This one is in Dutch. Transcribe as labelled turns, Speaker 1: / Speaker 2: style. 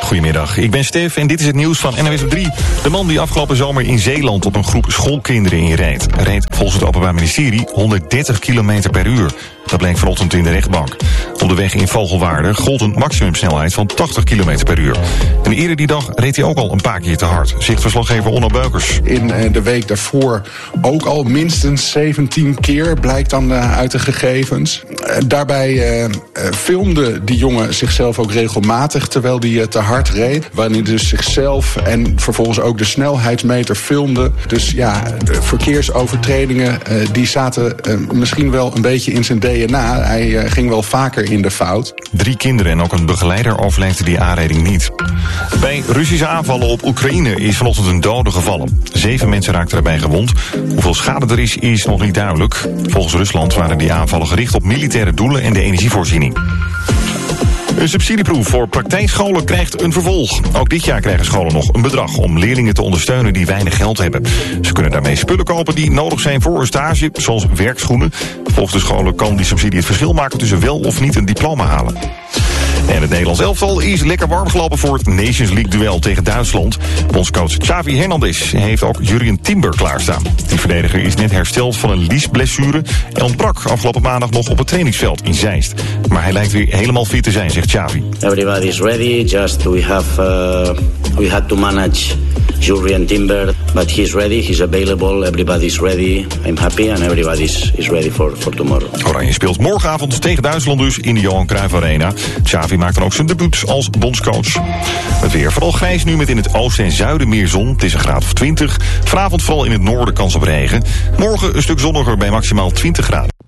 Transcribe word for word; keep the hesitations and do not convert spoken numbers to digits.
Speaker 1: Goedemiddag, ik ben Stef en dit is het nieuws van N O S op drie. De man die afgelopen zomer in Zeeland op een groep schoolkinderen inreed... reed volgens het Openbaar Ministerie honderddertig kilometer per uur. Dat bleek vanochtend in de rechtbank. Op de weg in Vogelwaarde gold een maximumsnelheid van tachtig kilometer per uur. En eerder die dag reed hij ook al een paar keer te hard, zegt verslaggever Onno Beukers.
Speaker 2: In de week daarvoor ook al minstens zeventien keer, blijkt dan uit de gegevens. Daarbij uh, filmde die jongen zichzelf ook regelmatig terwijl hij te hard reed. Waarin hij dus zichzelf en vervolgens ook de snelheidsmeter filmde. Dus ja, de verkeersovertredingen uh, die zaten uh, misschien wel een beetje in zijn D N A. Hij uh, ging wel vaker in de fout.
Speaker 1: Drie kinderen en ook een begeleider overleefden die aanrijding niet. Bij Russische aanvallen op Oekraïne is vanochtend een dode gevallen. Zeven mensen raakten erbij gewond. Hoeveel schade er is, is nog niet duidelijk. Volgens Rusland waren die aanvallen gericht op militaire doelen en de energievoorziening. Een subsidieproef voor praktijkscholen krijgt een vervolg. Ook dit jaar krijgen scholen nog een bedrag om leerlingen te ondersteunen die weinig geld hebben. Ze kunnen daarmee spullen kopen die nodig zijn voor een stage, zoals werkschoenen. Volgens de scholen kan die subsidie het verschil maken tussen wel of niet een diploma halen. En het Nederlands elftal is lekker warm gelopen voor het Nations League duel tegen Duitsland. Bondscoach Xavi Hernandez heeft ook Jurrien Timber klaarstaan. Die verdediger is net hersteld van een liesblessure en ontbrak afgelopen maandag nog op het trainingsveld in Zeist. Maar hij lijkt weer helemaal fit te zijn, zegt Xavi.
Speaker 3: Everybody is ready, just we have uh, we had to manage Jurrien Timber, but he's ready, he's available, everybody's ready. I'm happy and everybody's is ready for, for tomorrow.
Speaker 1: Oranje speelt morgenavond tegen Duitsland dus in de Johan Cruijff Arena. Xavi maakt dan ook zijn debuut als bondscoach. Het weer vooral grijs nu met in het oosten en zuiden meer zon. Het is een graad of twintig. Vanavond vooral in het noorden kans op regen. Morgen een stuk zonniger bij maximaal twintig graden.